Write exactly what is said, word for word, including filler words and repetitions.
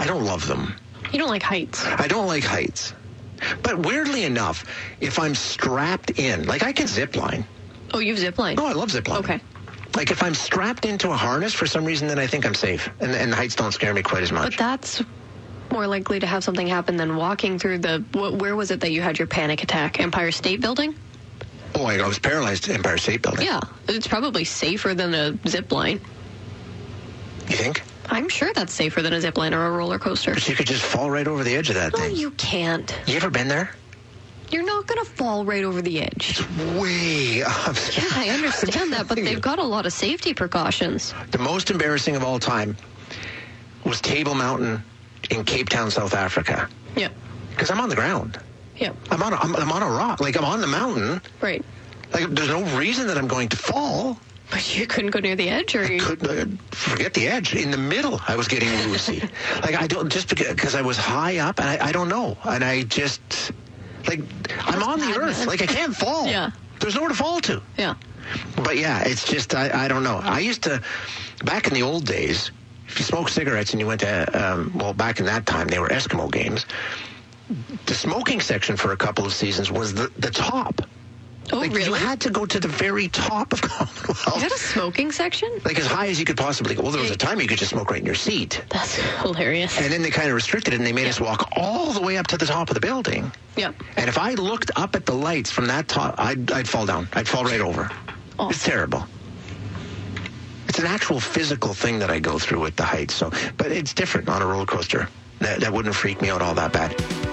I don't love them. You don't like heights. I don't like heights. But weirdly enough, if I'm strapped in, like I can zip line. Oh, you've zip lined? Oh, I love zip lining. Okay. Like if I'm strapped into a harness for some reason, then I think I'm safe. And, and the heights don't scare me quite as much. But that's more likely to have something happen than walking through the, wh- where was it that you had your panic attack? Empire State Building? Oh, I was paralyzed at Empire State Building. Yeah. It's probably safer than a zip line. You think? I'm sure that's safer than a zip line or a roller coaster. But you could just fall right over the edge of that No, thing. you can't. You ever been there? You're not going to fall right over the edge. It's way up. Yeah, I understand that, but they've got a lot of safety precautions. The most embarrassing of all time was Table Mountain in Cape Town, South Africa. Yeah. Because I'm on the ground. Yeah. I'm on a, I'm, I'm on a rock. Like, I'm on the mountain. Right. Like, there's no reason that I'm going to fall. But you couldn't go near the edge, or you... Could uh, forget the edge. In the middle, I was getting loosey. Like, I don't, just because I was high up, and I, I don't know. And I just, like, I'm on the earth. Like, I can't fall. Yeah. There's nowhere to fall to. Yeah. But yeah, it's just, I, I don't know. I used to, back in the old days, if you smoked cigarettes and you went to, um, well, back in that time, they were Eskimo games. The smoking section for a couple of seasons was the, the top. Oh, like, really? You had to go to the very top of Commonwealth. You had a smoking section? Like, as high as you could possibly go. Well, there was a time you could just smoke right in your seat. That's hilarious. And then they kind of restricted it, and they made us walk all the way up to the top of the building. Yeah. And if I looked up at the lights from that top, I'd, I'd fall down. I'd fall right over. Oh. It's terrible. It's an actual physical thing that I go through with the heights. So, but it's different on a roller coaster. That, that wouldn't freak me out all that bad.